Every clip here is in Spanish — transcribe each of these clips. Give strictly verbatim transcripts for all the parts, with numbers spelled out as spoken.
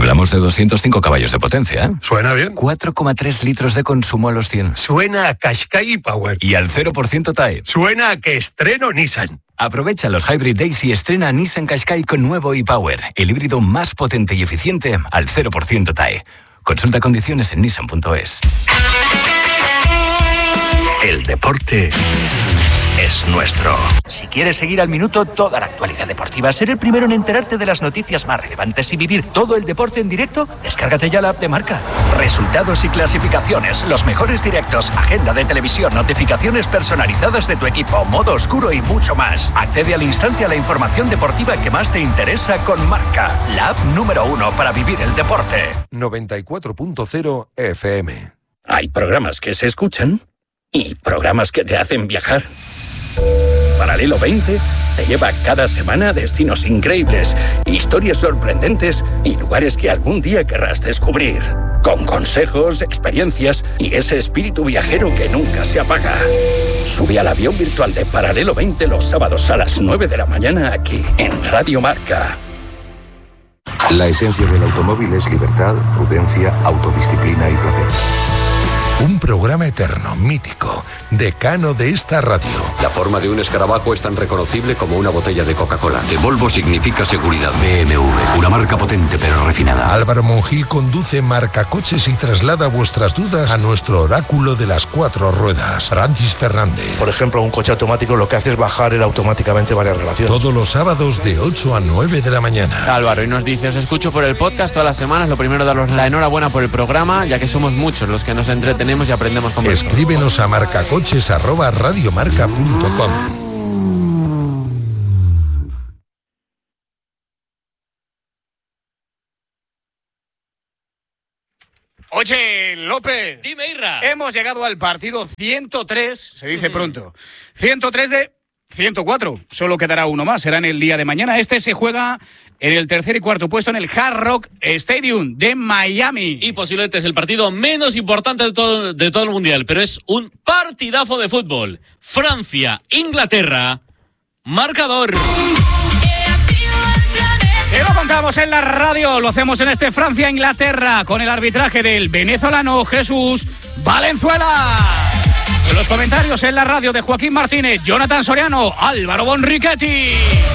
Hablamos de doscientos cinco caballos de potencia, ¿eh? Suena bien. cuatro coma tres litros de consumo a los cien. Suena a Qashqai Power. Y al cero por ciento T A E. Suena a que estreno Nissan. Aprovecha los Hybrid Days y estrena Nissan Qashqai con nuevo e-Power, el híbrido más potente y eficiente al cero por ciento T A E. Consulta condiciones en nissan punto es. El deporte es nuestro. Si quieres seguir al minuto toda la actualidad deportiva, ser el primero en enterarte de las noticias más relevantes y vivir todo el deporte en directo, descárgate ya la app de Marca. Resultados y clasificaciones, los mejores directos, agenda de televisión, notificaciones personalizadas de tu equipo, modo oscuro y mucho más. Accede al instante a la información deportiva que más te interesa con Marca, la app número uno para vivir el deporte. noventa y cuatro punto cero F M. Hay programas que se escuchan y programas que te hacen viajar. Paralelo veinte te lleva cada semana a destinos increíbles, historias sorprendentes y lugares que algún día querrás descubrir. Con consejos, experiencias y ese espíritu viajero que nunca se apaga. Sube al avión virtual de Paralelo veinte los sábados a las nueve de la mañana aquí en Radio Marca. La esencia del automóvil es libertad, prudencia, autodisciplina y placer. Un programa eterno, mítico, decano de esta radio. La forma de un escarabajo es tan reconocible como una botella de Coca-Cola. De Volvo significa seguridad. B M W, una marca potente pero refinada. Álvaro Monjil conduce Marcacoches y traslada vuestras dudas a nuestro oráculo de las cuatro ruedas, Francis Fernández. Por ejemplo, un coche automático lo que hace es bajar él automáticamente varias relaciones. Todos los sábados de ocho a nueve de la mañana. Álvaro, y nos dice, os escucho por el podcast todas las semanas. Lo primero, daros la enhorabuena por el programa, ya que somos muchos los que nos entretenemos y aprendemos con vosotros. Escríbenos a marcacoches arroba radiomarca punto com. Oye, López. Dime, Irra. Hemos llegado al partido ciento tres, se dice pronto. ciento tres de ciento cuatro. Solo quedará uno más, será en el día de mañana. Este se juega en el tercer y cuarto puesto en el Hard Rock Stadium de Miami. Y posiblemente es el partido menos importante de todo, de todo el Mundial, pero es un partidazo de fútbol. Francia, Inglaterra, marcador. Te lo contamos en la radio, lo hacemos en este Francia-Inglaterra con el arbitraje del venezolano Jesús Valenzuela. En los comentarios en la radio de Joaquín Martínez, Jonathan Soriano, Álvaro Bonrichetti.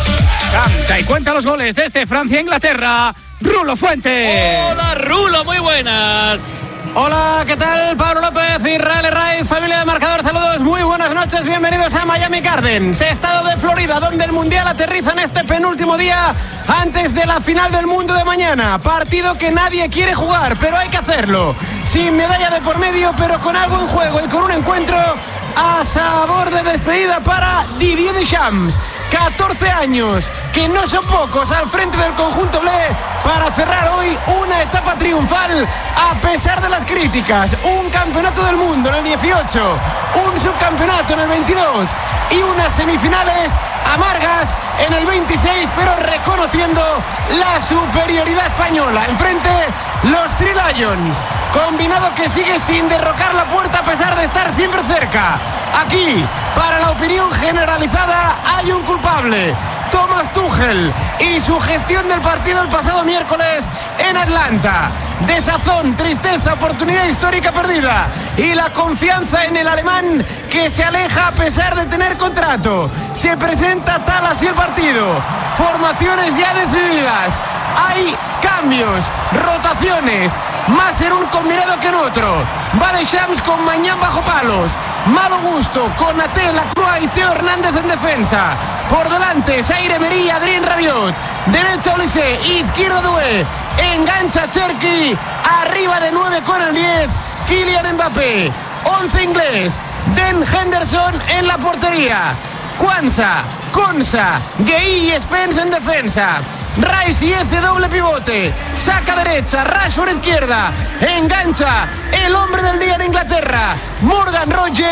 Canta y cuenta los goles de este Francia-Inglaterra, Rulo Fuentes. Hola, Rulo, muy buenas. Hola, ¿qué tal? Pablo López, Israel Herray, familia de Marcador, saludos, muy buenas noches, bienvenidos a Miami Gardens, estado de Florida, donde el Mundial aterriza en este penúltimo día antes de la final del mundo de mañana. Partido que nadie quiere jugar, pero hay que hacerlo. Sin medalla de por medio, pero con algo en juego y con un encuentro a sabor de despedida para Didier Deschamps. catorce años, que no son pocos al frente del conjunto blé para cerrar hoy una etapa triunfal a pesar de las críticas. Un campeonato del mundo en el dieciocho, un subcampeonato en el veintidós y unas semifinales amargas en el veintiséis, pero reconociendo la superioridad española. Enfrente los Three Lions, combinado que sigue sin derrocar la puerta a pesar de estar siempre cerca. Aquí, para la opinión generalizada, hay un culpable: Thomas Tuchel y su gestión del partido el pasado miércoles en Atlanta. Desazón, tristeza, oportunidad histórica perdida y la confianza en el alemán que se aleja a pesar de tener contrato. Se presenta tal así el partido. Formaciones ya decididas. Hay cambios, rotaciones, más en un combinado que en otro. Va Deschamps con Mañán bajo palos. Malo gusto con Ate, Lacroix y Teo Hernández en defensa. Por delante, Zaire Emery y Adrien Rabiot. Derecha Olise, izquierda Doué. Engancha Cherki. Arriba de nueve con el diez. Kylian Mbappé. once inglés. Den Henderson en la portería. Kwanza, Konsa, Gueye y Spence en defensa. Rice y Eze doble pivote. Saca derecha, Rashford izquierda. Engancha el hombre del día en Inglaterra, Morgan Rogers.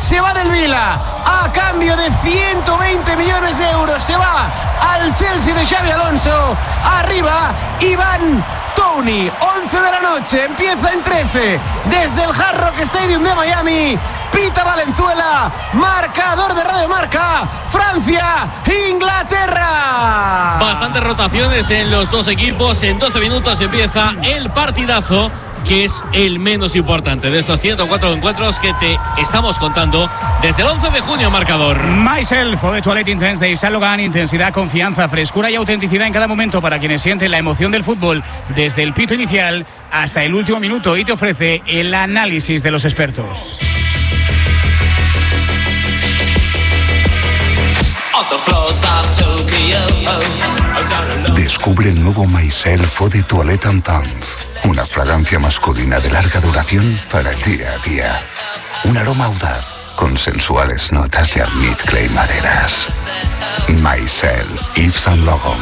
se va del Vila a cambio de ciento veinte millones de euros. Se va al Chelsea de Xabi Alonso. Arriba, Iván Toney. once de la noche, empieza en trece. Desde el Hard Rock Stadium de Miami. Pita Valenzuela, marcador de Radio Marca. Francia, Inglaterra. Bastantes rotaciones en los dos equipos. En doce minutos empieza el partidazo, que es el menos importante de estos ciento cuatro encuentros que te estamos contando desde el once de junio, marcador. Myself, Eau de Toilette Intense de Yves Saint Laurent. Intensidad, confianza, frescura y autenticidad en cada momento para quienes sienten la emoción del fútbol desde el pito inicial hasta el último minuto, y te ofrece el análisis de los expertos. Descubre el nuevo Myself Eau de Toilette Intense, una fragancia masculina de larga duración para el día a día. Un aroma audaz con sensuales notas de almizcle y maderas. Myself, Yves Saint Laurent.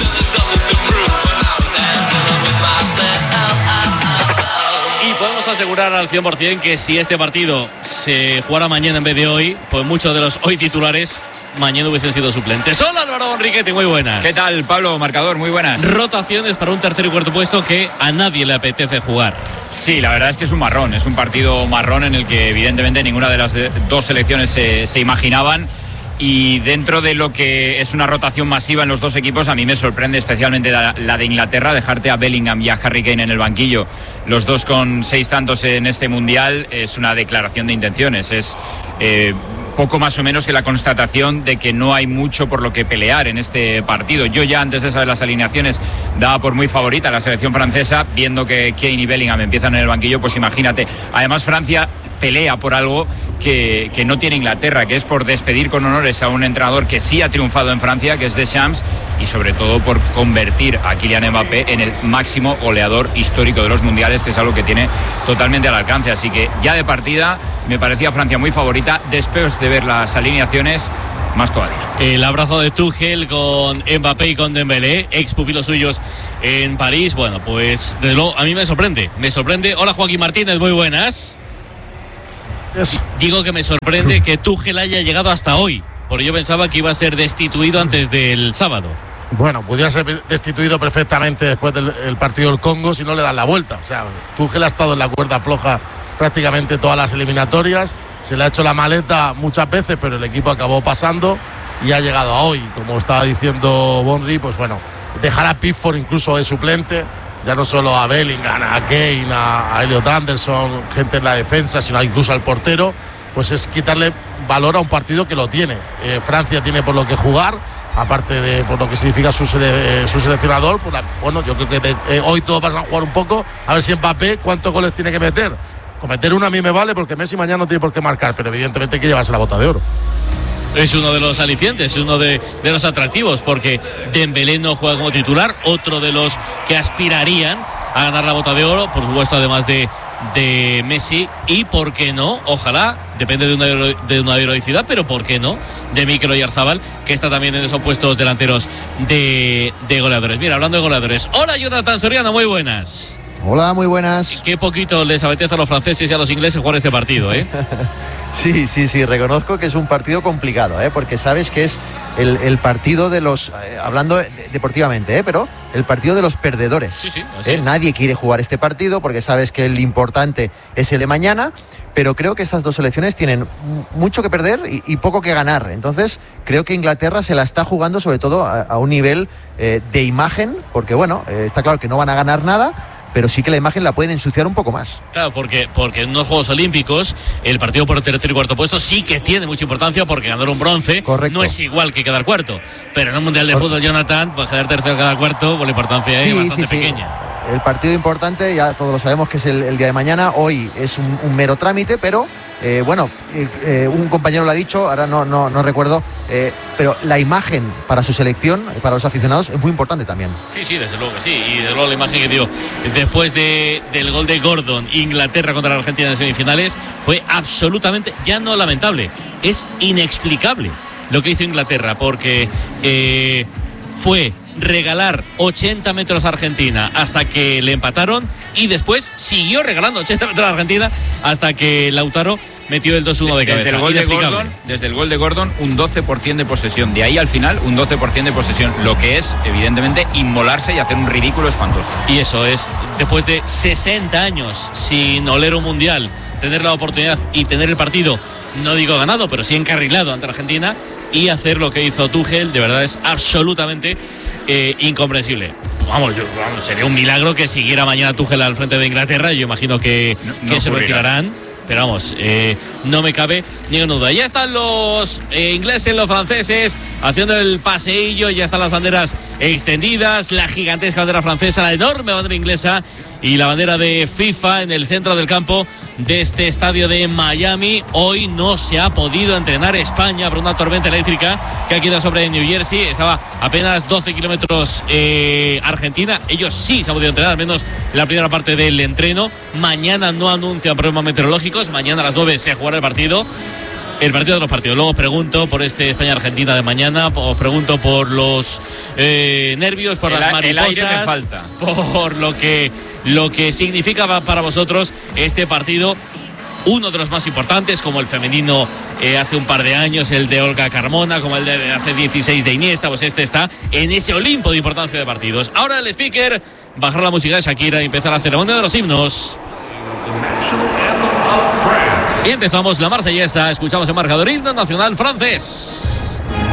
Y podemos asegurar al cien por ciento que si este partido se jugara mañana en vez de hoy, pues muchos de los hoy titulares mañana hubiesen sido suplentes. Hola, Álvaro Enriquete, muy buenas. ¿Qué tal, Pablo Marcador? Muy buenas. Rotaciones para un tercer y cuarto puesto que a nadie le apetece jugar. Sí, la verdad es que es un marrón, es un partido marrón en el que evidentemente ninguna de las dos selecciones se, se imaginaban. Y dentro de lo que es una rotación masiva en los dos equipos, a mí me sorprende especialmente la, la de Inglaterra, dejarte a Bellingham y a Harry Kane en el banquillo, los dos con seis tantos en este Mundial. Es una declaración de intenciones, es eh, poco más o menos que la constatación de que no hay mucho por lo que pelear en este partido. Yo ya antes de saber las alineaciones daba por muy favorita a la selección francesa, viendo que Kane y Bellingham empiezan en el banquillo, pues imagínate. Además, Francia pelea por algo que, que no tiene Inglaterra, que es por despedir con honores a un entrenador que sí ha triunfado en Francia, que es Deschamps, y sobre todo por convertir a Kylian Mbappé en el máximo goleador histórico de los mundiales, que es algo que tiene totalmente al alcance. Así que ya de partida me parecía Francia muy favorita. Después de ver las alineaciones, más todavía. El abrazo de Tuchel con Mbappé y con Dembélé, ex pupilos suyos en París. Bueno, pues desde luego a mí me sorprende, me sorprende. Hola, Joaquín Martínez, muy buenas. Yes. Digo que me sorprende que Tuchel haya llegado hasta hoy, porque yo pensaba que iba a ser destituido antes del sábado. Bueno, podría ser destituido perfectamente después del el partido del Congo si no le dan la vuelta. O sea, Tuchel ha estado en la cuerda floja prácticamente todas las eliminatorias, se le ha hecho la maleta muchas veces, pero el equipo acabó pasando y ha llegado a hoy. Como estaba diciendo Bonri, pues bueno, dejar a Pickford incluso de suplente, ya no solo a Bellingham, a Kane, a, a Elliot Anderson, gente en la defensa, sino incluso al portero, pues es quitarle valor a un partido que lo tiene. Eh, Francia tiene por lo que jugar, aparte de por lo que significa su, sele, su seleccionador. Pues la, bueno, yo creo que de, eh, hoy todos van a jugar un poco, a ver si Mbappé cuántos goles tiene que meter. Con meter uno a mí me vale, porque Messi mañana no tiene por qué marcar, pero evidentemente hay que llevarse la bota de oro. Es uno de los alicientes, es uno de, de los atractivos, porque Dembélé no juega como titular, otro de los que aspirarían a ganar la bota de oro, por supuesto, además de, de Messi, y por qué no, ojalá, depende de una, de una heroicidad, pero por qué no, de Mikel Oyarzabal, que está también en esos puestos delanteros de, de goleadores. Mira, hablando de goleadores, hola Jonathan Soriano, muy buenas. Hola, muy buenas. Qué poquito les apetece a los franceses y a los ingleses jugar este partido, ¿eh? Sí, sí, sí, reconozco que es un partido complicado, ¿eh? Porque sabes que es el, el partido de los, eh, hablando de, deportivamente, ¿eh? Pero el partido de los perdedores. Sí, sí, así ¿eh? es. Nadie quiere jugar este partido porque sabes que el importante es el de mañana, pero creo que estas dos selecciones tienen mucho que perder y, y poco que ganar. Entonces creo que Inglaterra se la está jugando sobre todo a, a un nivel eh, de imagen, porque bueno, eh, está claro que no van a ganar nada, pero sí que la imagen la pueden ensuciar un poco más. Claro, porque, porque en unos Juegos Olímpicos el partido por el tercer y cuarto puesto sí que tiene mucha importancia, porque ganar un bronce Correcto. No es igual que quedar cuarto. Pero en un Mundial de Por... Fútbol, Jonathan, pues quedar tercero cada cuarto, pues la importancia sí, es bastante sí, sí. pequeña. El partido importante, ya todos lo sabemos que es el, el día de mañana. Hoy es un, un mero trámite, pero eh, bueno, eh, eh, un compañero lo ha dicho, ahora no, no, no recuerdo, eh, pero la imagen para su selección, para los aficionados, es muy importante también. Sí, sí, desde luego que sí. Y desde luego la imagen que dio después de, del gol de Gordon, Inglaterra contra la Argentina en semifinales, fue absolutamente, ya no lamentable, es inexplicable lo que hizo Inglaterra, porque eh, fue regalar ochenta metros a Argentina hasta que le empataron, y después siguió regalando ochenta metros a Argentina hasta que Lautaro metió el dos uno de cabeza. Desde el gol de Gordon, desde el gol de Gordon, un doce por ciento de posesión. De ahí al final, un doce por ciento de posesión. Lo que es, evidentemente, inmolarse y hacer un ridículo espantoso. Y eso es, después de sesenta años sin oler un mundial, tener la oportunidad y tener el partido, no digo ganado, pero sí encarrilado ante Argentina, y hacer lo que hizo Tuchel, de verdad es absolutamente eh, incomprensible. Vamos, yo, vamos, sería un milagro que siguiera mañana Tuchel al frente de Inglaterra. Yo imagino que, no, no que se retirarán. Pero vamos, eh, no me cabe ninguna duda. Ya están los eh, ingleses, los franceses haciendo el paseillo. Ya están las banderas extendidas. La gigantesca bandera francesa, la enorme bandera inglesa y la bandera de FIFA en el centro del campo de este estadio de Miami. Hoy no se ha podido entrenar España por una tormenta eléctrica que ha caído sobre New Jersey. Estaba apenas doce kilómetros eh, Argentina. Ellos sí se han podido entrenar, al menos la primera parte del entreno. Mañana no anuncian problemas meteorológicos. Mañana a las nueve se jugará el partido. El partido de los partidos. Luego os pregunto por este España-Argentina de mañana. Os pregunto por los eh, nervios, por el, las mariposas. El aire me falta. Por lo que, lo que significa para vosotros este partido. Uno de los más importantes, como el femenino eh, hace un par de años, el de Olga Carmona, como el de hace dieciséis de Iniesta, pues este está en ese Olimpo de importancia de partidos. Ahora el speaker, bajar la música de Shakira y empezar la ceremonia de los himnos. Y empezamos la marsellesa, escuchamos el marcador himno nacional francés.